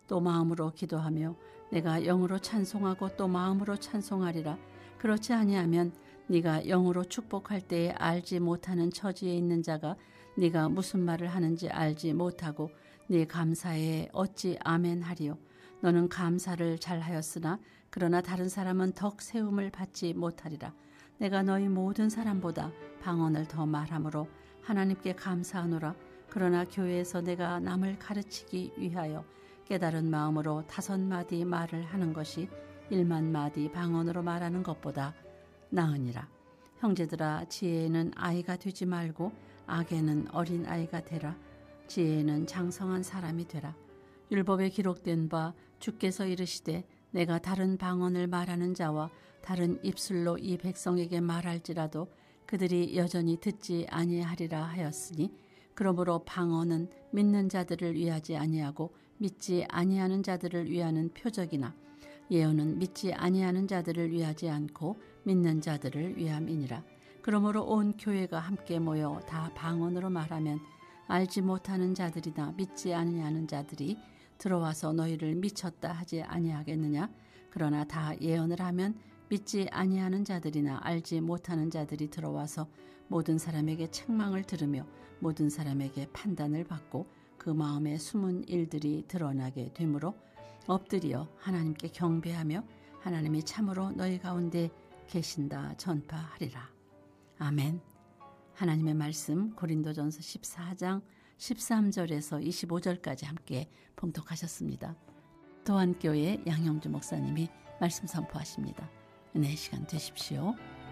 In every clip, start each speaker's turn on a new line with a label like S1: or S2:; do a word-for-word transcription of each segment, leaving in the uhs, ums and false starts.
S1: 또 마음으로 기도하며 내가 영으로 찬송하고 또 마음으로 찬송하리라. 그렇지 아니하면 네가 영으로 축복할 때에 알지 못하는 처지에 있는 자가 네가 무슨 말을 하는지 알지 못하고 네 감사에 어찌 아멘 하리요. 너는 감사를 잘하였으나 그러나 다른 사람은 덕 세움을 받지 못하리라. 내가 너희 모든 사람보다 방언을 더 말하므로 하나님께 감사하노라. 그러나 교회에서 내가 남을 가르치기 위하여 깨달은 마음으로 다섯 마디 말을 하는 것이 일만 마디 방언으로 말하는 것보다 나으니라. 형제들아, 지혜에는 아이가 되지 말고 악에는 어린 아이가 되라. 지혜에는 장성한 사람이 되라. 율법에 기록된 바 주께서 이르시되 내가 다른 방언을 말하는 자와 다른 입술로 이 백성에게 말할지라도 그들이 여전히 듣지 아니하리라 하였으니, 그러므로 방언은 믿는 자들을 위하지 아니하고 믿지 아니하는 자들을 위하는 표적이나 예언은 믿지 아니하는 자들을 위하지 않고 믿는 자들을 위함이니라. 그러므로 온 교회가 함께 모여 다 방언으로 말하면 알지 못하는 자들이나 믿지 아니하는 자들이 들어와서 너희를 미쳤다 하지 아니하겠느냐? 그러나 다 예언을 하면 믿지 아니하는 자들이나 알지 못하는 자들이 들어와서 모든 사람에게 책망을 들으며 모든 사람에게 판단을 받고 그 마음에 숨은 일들이 드러나게 되므로 엎드려 하나님께 경배하며 하나님이 참으로 너희 가운데 계신다 전파하리라. 아멘. 하나님의 말씀 고린도전서 십사 장 십삼 절에서 이십오 절까지 함께 봉독하셨습니다. 도안교회 양영주 목사님이 말씀 선포하십니다. 은혜의 시간 되십시오.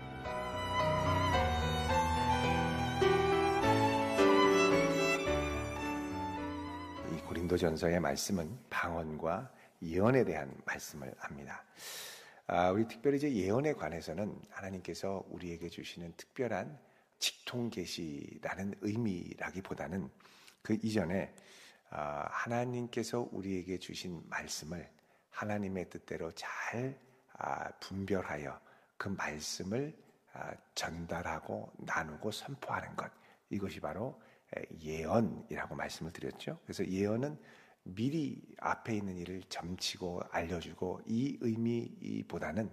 S2: 이 고린도전서의 말씀은 방언과 예언에 대한 말씀을 합니다. 아, 우리 특별히 이제 예언에 관해서는 하나님께서 우리에게 주시는 특별한 직통 계시라는 의미라기보다는 그 이전에 아, 하나님께서 우리에게 주신 말씀을 하나님의 뜻대로 잘 아, 분별하여 그 말씀을 아, 전달하고 나누고 선포하는 것, 이것이 바로 예언이라고 말씀을 드렸죠. 그래서 예언은 미리 앞에 있는 일을 점치고 알려주고, 이 의미보다는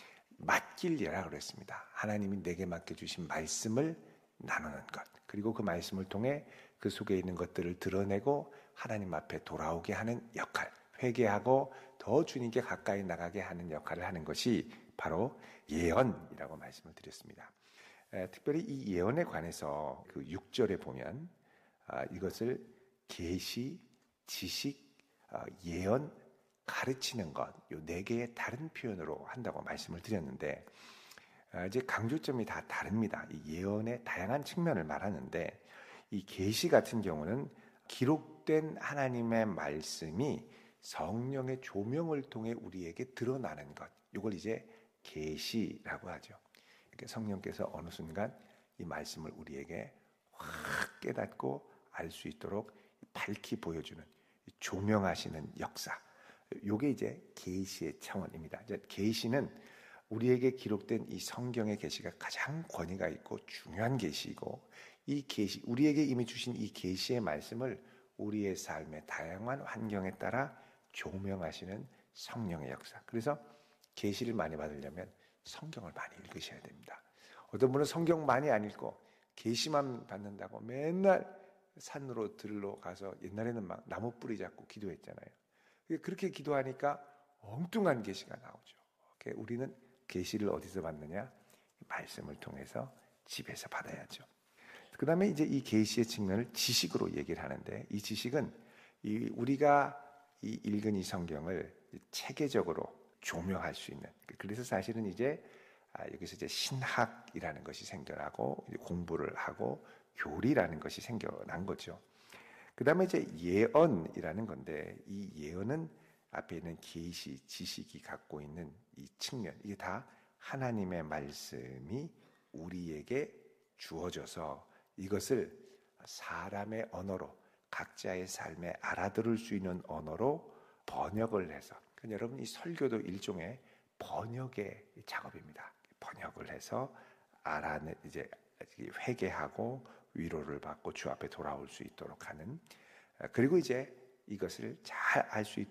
S2: 맡길 예라고 그랬습니다. 하나님이 내게 맡겨주신 말씀을 나누는 것, 그리고 그 말씀을 통해 그 속에 있는 것들을 드러내고 하나님 앞에 돌아오게 하는 역할, 회개하고 더 주님께 가까이 나가게 하는 역할을 하는 것이 바로 예언이라고 말씀을 드렸습니다. 에, 특별히 이 예언에 관해서 그 육 절에 보면 아, 이것을 계시, 지식, 아, 예언, 가르치는 것, 요 네 개의 다른 표현으로 한다고 말씀을 드렸는데, 아, 이제 강조점이 다 다릅니다. 이 예언의 다양한 측면을 말하는데, 이 계시 같은 경우는 기록된 하나님의 말씀이 성령의 조명을 통해 우리에게 드러나는 것, 이걸 이제 계시라고 하죠. 그러니까 성령께서 어느 순간 이 말씀을 우리에게 확 깨닫고 알 수 있도록 밝히 보여주는, 조명하시는 역사, 이게 이제 계시의 차원입니다. 이제 계시는 우리에게 기록된 이 성경의 계시가 가장 권위가 있고 중요한 계시이고, 이 계시, 우리에게 이미 주신 이 계시의 말씀을 우리의 삶의 다양한 환경에 따라 조명하시는 성령의 역사. 그래서 계시를 많이 받으려면 성경을 많이 읽으셔야 됩니다. 어떤 분은 성경 많이 안 읽고 계시만 받는다고 맨날 산으로 들로 가서, 옛날에는 막 나무 뿌리 잡고 기도했잖아요. 그렇게 기도하니까 엉뚱한 계시가 나오죠. 우리는 계시를 어디서 받느냐? 말씀을 통해서 집에서 받아야죠. 그 다음에 이제 이 계시의 측면을 지식으로 얘기를 하는데, 이 지식은 이 우리가 이 읽은 이 성경을 체계적으로 조명할 수 있는, 그래서 사실은 이제 아, 여기서 이제 신학이라는 것이 생겨나고 공부를 하고 교리라는 것이 생겨난 거죠. 그 다음에 이제 예언이라는 건데, 이 예언은 앞에 있는 계시, 지식이 갖고 있는 이 측면, 이게 다 하나님의 말씀이 우리에게 주어져서 이것을 사람의 언어로, 각자의 삶에 알아들을 수 있는 언어로 번역을 해서, 그러니까 여러분, 이 설교도 일종의 번역의 작업입니다. 번역을 해서 알아내, 이제 회개하고 위로를 받고 주 앞에 돌아올 수 있도록 하는, 그리고 이제 이것을 잘 알 수